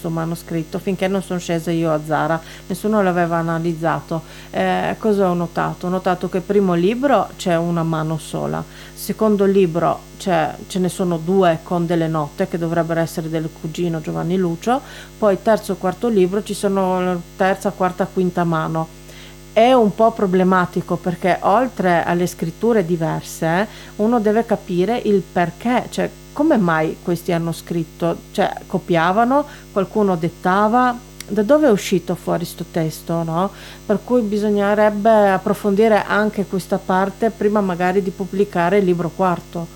questo manoscritto finché non sono scesa io a Zara, nessuno l'aveva analizzato. Cosa ho notato? Ho notato che il primo libro c'è una mano sola, secondo libro ce ne sono due con delle note che dovrebbero essere del cugino Giovanni Lucio, poi terzo e quarto libro ci sono la terza, quarta, quinta mano. È un po' problematico perché oltre alle scritture diverse, uno deve capire il perché, cioè come mai questi hanno scritto, cioè copiavano, qualcuno dettava, da dove è uscito fuori sto testo, no? Per cui bisognerebbe approfondire anche questa parte prima magari di pubblicare il libro quarto.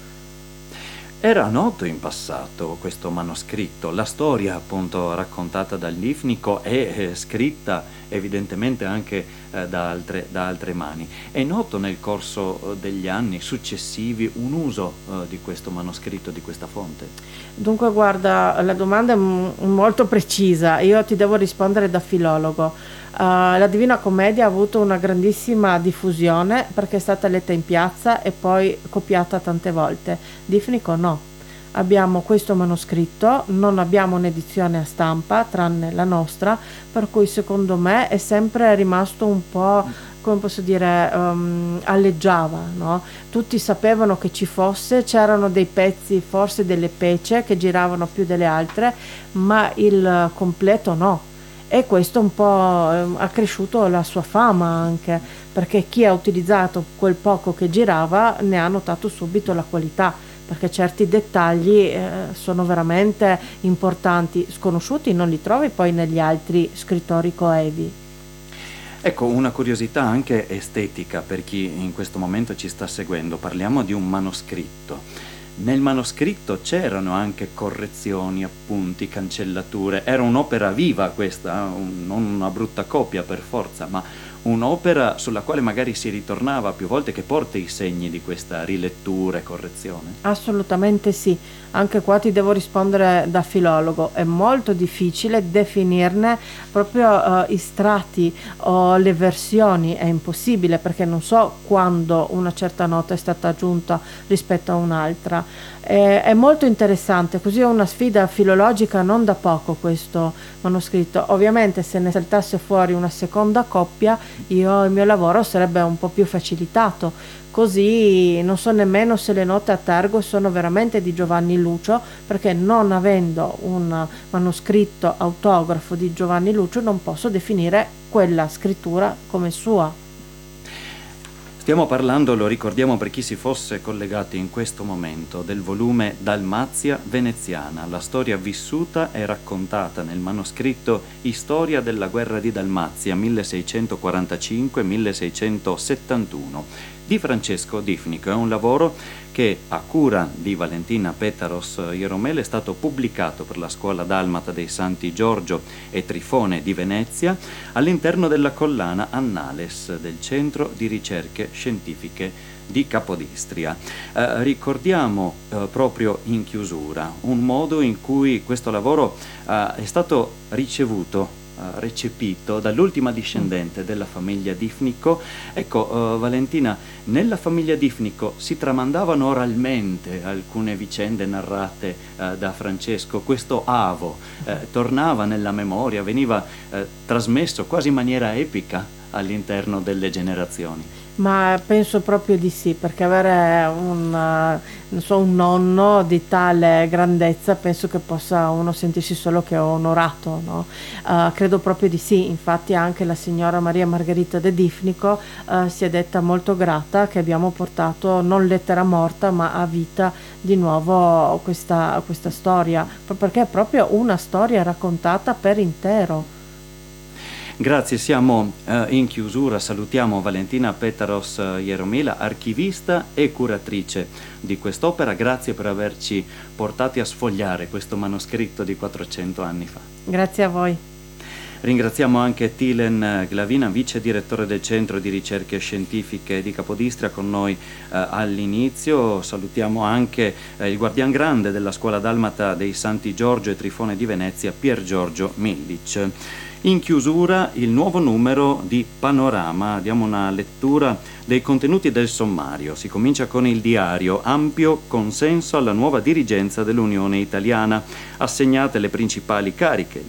Era noto in passato questo manoscritto, la storia appunto raccontata dal Livnico è scritta evidentemente anche da altre mani. È noto nel corso degli anni successivi un uso di questo manoscritto, di questa fonte? Dunque, guarda, la domanda è molto precisa. Io ti devo rispondere da filologo. La Divina Commedia ha avuto una grandissima diffusione perché è stata letta in piazza e poi copiata tante volte. Difnico no. Abbiamo questo manoscritto, non abbiamo un'edizione a stampa, tranne la nostra, per cui secondo me è sempre rimasto un po', come posso dire, alleggiava, no? Tutti sapevano che ci fosse, c'erano dei pezzi, forse delle pece che giravano più delle altre, ma il completo no. E questo un po' ha cresciuto la sua fama anche, perché chi ha utilizzato quel poco che girava ne ha notato subito la qualità, perché certi dettagli sono veramente importanti, sconosciuti non li trovi poi negli altri scrittori coevi. Ecco, una curiosità anche estetica per chi in questo momento ci sta seguendo. Parliamo di un manoscritto. Nel manoscritto c'erano anche correzioni, appunti, cancellature. Era un'opera viva questa, non una brutta copia per forza, ma un'opera sulla quale magari si ritornava più volte, che porta i segni di questa rilettura e correzione. Assolutamente sì, anche qua ti devo rispondere da filologo, è molto difficile definirne proprio i strati o le versioni, è impossibile perché non so quando una certa nota è stata aggiunta rispetto a un'altra. È molto interessante, così è una sfida filologica non da poco questo manoscritto. Ovviamente se ne saltasse fuori una seconda coppia, il mio lavoro sarebbe un po' più facilitato. Così non so nemmeno se le note a tergo sono veramente di Giovanni Lucio, perché non avendo un manoscritto autografo di Giovanni Lucio non posso definire quella scrittura come sua. Stiamo parlando, lo ricordiamo per chi si fosse collegati in questo momento, del volume Dalmazia veneziana, la storia vissuta e raccontata nel manoscritto Storia della guerra di Dalmazia 1645-1671 di Francesco Difnico. È un lavoro che a cura di Valentina Petaros Ieromele è stato pubblicato per la scuola dalmata dei Santi Giorgio e Trifone di Venezia all'interno della collana Annales del Centro di Ricerche Scientifiche di Capodistria. Ricordiamo proprio in chiusura un modo in cui questo lavoro è stato ricevuto, recepito dall'ultima discendente della famiglia Difnico. Ecco, Valentina, nella famiglia Difnico si tramandavano oralmente alcune vicende narrate da Francesco. Questo avo tornava nella memoria, veniva trasmesso quasi in maniera epica all'interno delle generazioni. Ma penso proprio di sì, perché avere non so, un nonno di tale grandezza penso che possa uno sentirsi solo che onorato, no? Credo proprio di sì, infatti anche la signora Maria Margherita de Difnico si è detta molto grata che abbiamo portato non lettera morta ma a vita di nuovo questa storia, perché è proprio una storia raccontata per intero. Grazie, siamo in chiusura. Salutiamo Valentina Petaros Ieromila, archivista e curatrice di quest'opera. Grazie per averci portati a sfogliare questo manoscritto di 400 anni fa. Grazie a voi. Ringraziamo anche Tilen Glavina, vice direttore del Centro di Ricerche Scientifiche di Capodistria, con noi all'inizio. Salutiamo anche il guardian grande della scuola dalmata dei Santi Giorgio e Trifone di Venezia, Pier Giorgio Mildic. In chiusura il nuovo numero di Panorama, diamo una lettura dei contenuti del sommario. Si comincia con il diario: ampio consenso alla nuova dirigenza dell'Unione Italiana, assegnate le principali cariche, il